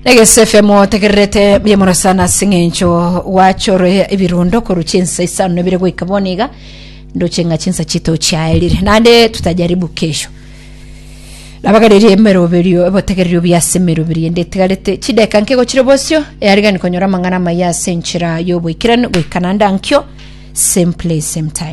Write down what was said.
Lege SFM tegerete byemura sana singencho wachore ibirundo ko ruchensa isano bire go ikaboniga ndocenga chensa chito chaelire nande tutajaribu kesho labagarire emero berio botegerero byasemero biri ndetegarete chideka nkego chirebosyo yarigani konyora mangana maya senchira yobo ikirano go ikananda nkyo same place same time.